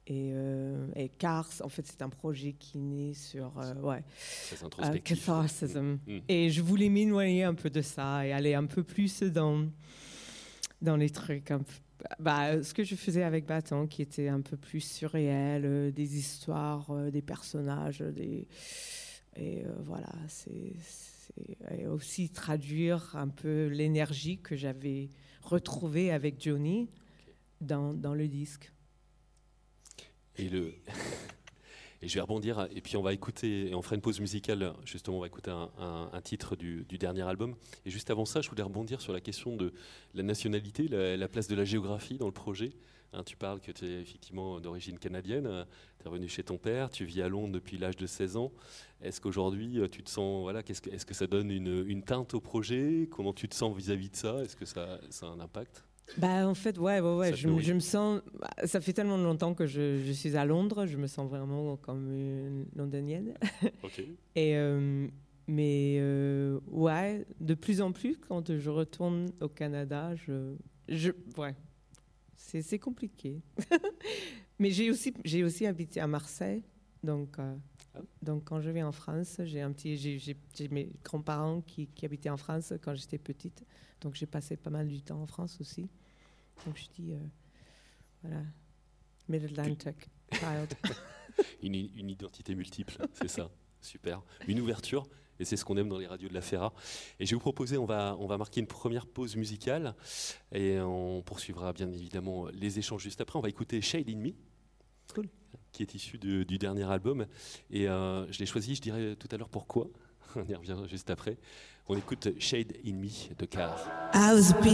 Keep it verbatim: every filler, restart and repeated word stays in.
Et, euh, et Cars, en fait, c'est un projet qui naît sur euh, ouais, C'est introspectif. euh, catharsis. Mmh. Et je voulais m'éloigner un peu de ça et aller un peu plus dans, dans les trucs. Un peu, bah, ce que je faisais avec Bâton, qui était un peu plus surréel, euh, des histoires, euh, des personnages. Des, et euh, voilà, c'est, c'est et aussi traduire un peu l'énergie que j'avais retrouvée avec Johnny dans, dans le disque. Et, le... et je vais rebondir, et puis on va écouter, et on fera une pause musicale, justement, on va écouter un, un, un titre du, du dernier album. Et juste avant ça, je voulais rebondir sur la question de la nationalité, la, la place de la géographie dans le projet. Hein, tu parles que tu es effectivement d'origine canadienne, tu es revenu chez ton père, tu vis à Londres depuis l'âge de seize ans. Est-ce qu'aujourd'hui, tu te sens, voilà, qu'est-ce que, est-ce que ça donne une, une teinte au projet? Comment tu te sens vis-à-vis de ça? Est-ce que ça, ça a un impact? Bah, en fait, ouais, ouais, ouais. Je, je me sens. Ça fait tellement longtemps que je, je suis à Londres, je me sens vraiment comme une londonienne. Ok. Et, euh, mais euh, ouais, de plus en plus, quand je retourne au Canada, je. je ouais, c'est, c'est compliqué. Mais j'ai aussi, j'ai aussi habité à Marseille. Donc, euh, ah. donc quand je viens en France, j'ai, un petit, j'ai, j'ai, j'ai mes grands-parents qui, qui habitaient en France quand j'étais petite. Donc j'ai passé pas mal du temps en France aussi. Donc je dis, euh, voilà, Mid-Atlantic child. une, une identité multiple, c'est ça, super. Une ouverture, et c'est ce qu'on aime dans les radios de la Ferra. Et je vais vous proposer, on va, on va marquer une première pause musicale, et on poursuivra bien évidemment les échanges juste après. On va écouter Shade in Me, cool. Qui est issu de, du dernier album. Et euh, je l'ai choisi, je dirais tout à l'heure pourquoi. On y revient juste après. On écoute Shade in Me de Car.